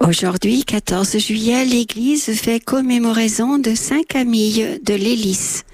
Aujourd'hui, 14 juillet, l'Église fait commémoraison de Saint Camille de Lélis.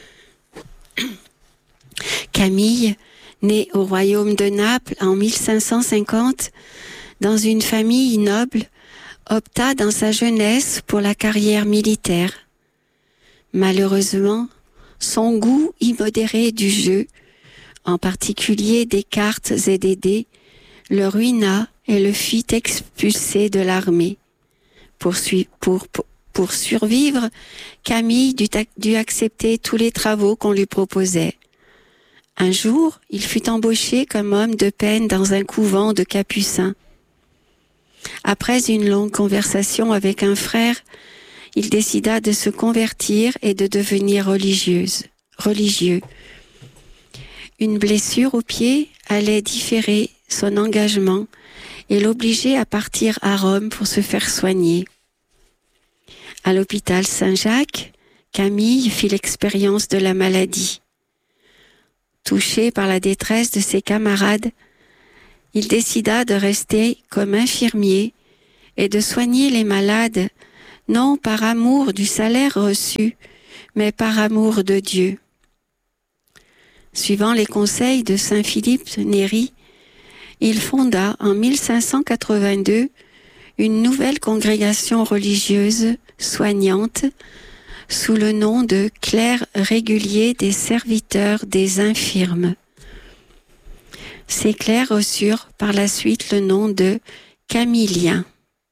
Camille, né au royaume de Naples en 1550, dans une famille noble, opta dans sa jeunesse pour la carrière militaire. Malheureusement, son goût immodéré du jeu, en particulier des cartes et des dés, le ruina et le fit expulser de l'armée. Pour survivre, Camille dut accepter tous les travaux qu'on lui proposait. Un jour, il fut embauché comme homme de peine dans un couvent de capucins. Après une longue conversation avec un frère, il décida de se convertir et de devenir religieux. Une blessure au pied allait différer son engagement et l'obliger à partir à Rome pour se faire soigner. À l'hôpital Saint-Jacques, Camille fit l'expérience de la maladie. Touché par la détresse de ses camarades, il décida de rester comme infirmier et de soigner les malades, non par amour du salaire reçu, mais par amour de Dieu. Suivant les conseils de saint Philippe Néri, il fonda en 1582 une nouvelle congrégation religieuse soignante sous le nom de Clercs réguliers des serviteurs des infirmes. Ces clercs reçurent par la suite le nom de Camilliens.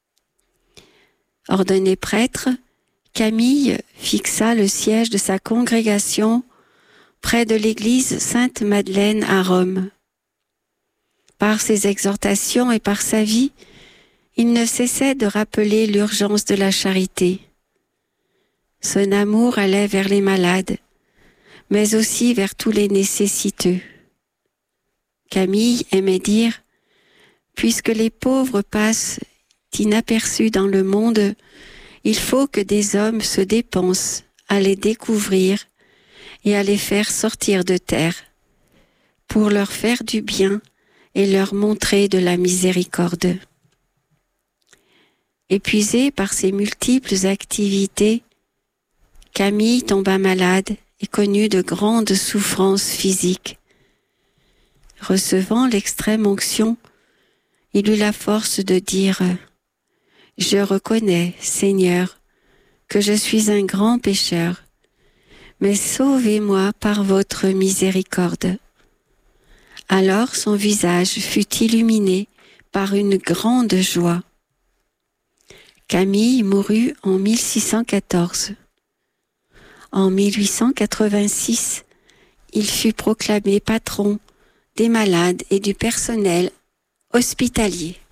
Ordonné prêtre, Camille fixa le siège de sa congrégation près de l'église Sainte-Madeleine à Rome. Par ses exhortations et par sa vie, il ne cessait de rappeler l'urgence de la charité. Son amour allait vers les malades, mais aussi vers tous les nécessiteux. Camille aimait dire « Puisque les pauvres passent inaperçus dans le monde, il faut que des hommes se dépensent à les découvrir et à les faire sortir de terre, pour leur faire du bien et leur montrer de la miséricorde. » Épuisé par ses multiples activités, Camille tomba malade et connut de grandes souffrances physiques. Recevant l'extrême onction, il eut la force de dire « Je reconnais, Seigneur, que je suis un grand pécheur, mais sauvez-moi par votre miséricorde. » Alors son visage fut illuminé par une grande joie. Camille mourut en 1614. En 1886, il fut proclamé patron des malades et du personnel hospitalier.